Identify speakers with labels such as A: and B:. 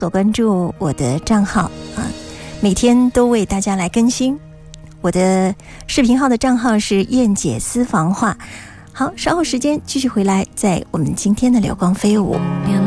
A: 多关注我的账号啊，每天都为大家来更新。我的视频号的账号是燕姐私房话。好，稍后时间继续回来，在我们今天的流光飞舞。